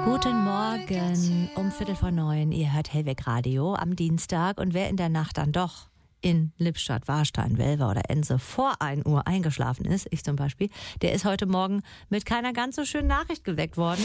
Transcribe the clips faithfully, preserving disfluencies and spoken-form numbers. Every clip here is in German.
Guten Morgen, um Viertel vor neun. Ihr hört Hellweg Radio am Dienstag. Und wer in der Nacht dann doch in Lippstadt, Warstein, Welver oder Ense vor ein Uhr eingeschlafen ist, ich zum Beispiel, der ist heute Morgen mit keiner ganz so schönen Nachricht geweckt worden.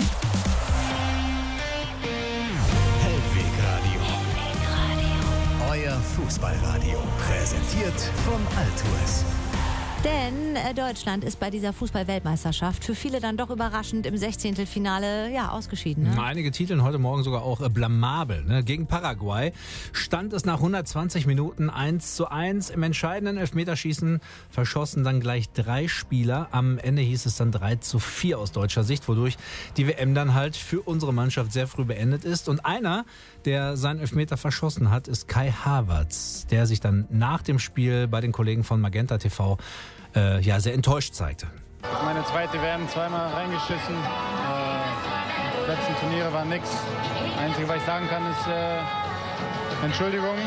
Hellweg Radio. Hellweg Radio. Euer Fußballradio. Präsentiert von Altues. Denn äh, Deutschland ist bei dieser Fußball-Weltmeisterschaft für viele dann doch überraschend im Sechzehntelfinale ja, ausgeschieden. Ne? Einige titeln heute Morgen sogar auch äh, blamabel. Ne? Gegen Paraguay stand es nach hundertzwanzig Minuten eins zu eins. Im entscheidenden Elfmeterschießen verschossen dann gleich drei Spieler. Am Ende hieß es dann drei zu vier aus deutscher Sicht, wodurch die W M dann halt für unsere Mannschaft sehr früh beendet ist. Und einer, der seinen Elfmeter verschossen hat, ist Kai Havertz, der sich dann nach dem Spiel bei den Kollegen von Magenta T V äh, ja, sehr enttäuscht zeigte. Meine zweite W M, zweimal reingeschissen. Äh, letzten Turniere war nix. Das Einzige, was ich sagen kann, ist äh, Entschuldigung.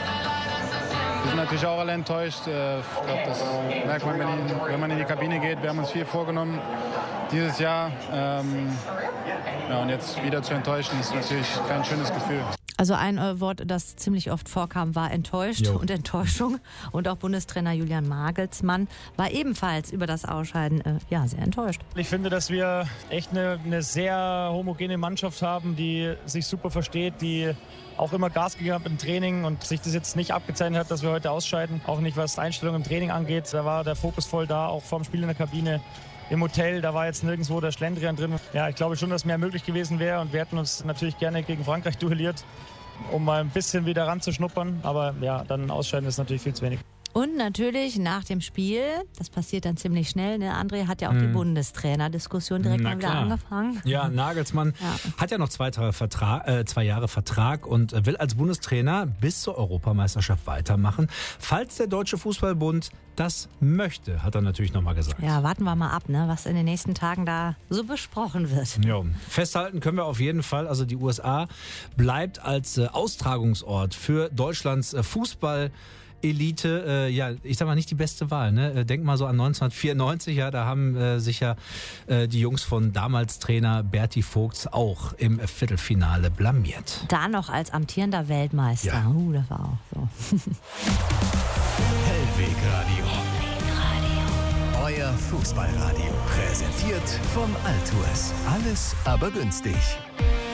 Wir sind natürlich auch alle enttäuscht. Äh, ich glaube, das merkt man, wenn, ich, wenn man in die Kabine geht. Wir haben uns viel vorgenommen dieses Jahr. Ähm, ja, und jetzt wieder zu enttäuschen, ist natürlich kein schönes Gefühl. Also ein äh, Wort, das ziemlich oft vorkam, war enttäuscht jo. und Enttäuschung. Und auch Bundestrainer Julian Nagelsmann war ebenfalls über das Ausscheiden äh, ja, sehr enttäuscht. Ich finde, dass wir echt eine, eine sehr homogene Mannschaft haben, die sich super versteht, die auch immer Gas gegeben hat im Training und sich das jetzt nicht abgezeichnet hat, dass wir heute ausscheiden. Auch nicht, was Einstellung im Training angeht. Da war der Fokus voll da, auch vorm Spiel in der Kabine. Im Hotel, da war jetzt nirgendwo der Schlendrian drin. Ja, ich glaube schon, dass mehr möglich gewesen wäre und wir hätten uns natürlich gerne gegen Frankreich duelliert, um mal ein bisschen wieder ranzuschnuppern. Aber ja, dann ausscheiden ist natürlich viel zu wenig. Und natürlich nach dem Spiel, das passiert dann ziemlich schnell, ne? André hat ja auch hm. die Bundestrainer-Diskussion direkt Na mal wieder klar. angefangen. Ja, Nagelsmann ja. hat ja noch zwei, Vertrag, äh, zwei Jahre Vertrag und will als Bundestrainer bis zur Europameisterschaft weitermachen. Falls der Deutsche Fußballbund das möchte, hat er natürlich nochmal gesagt. Ja, warten wir mal ab, ne, was in den nächsten Tagen da so besprochen wird. Ja, festhalten können wir auf jeden Fall, also die U S A bleibt als äh, Austragungsort für Deutschlands äh, Fußball Elite, äh, ja, ich sag mal nicht die beste Wahl. Ne? Denk mal so an neunzehnhundertvierundneunzig, ja, da haben äh, sich ja äh, die Jungs von damals Trainer Berti Vogts auch im Viertelfinale blamiert. Da noch als amtierender Weltmeister. Ja. Uh, das war auch so. Hellweg Radio. Hellweg Radio. Euer Fußballradio. Präsentiert von Altues. Alles aber günstig.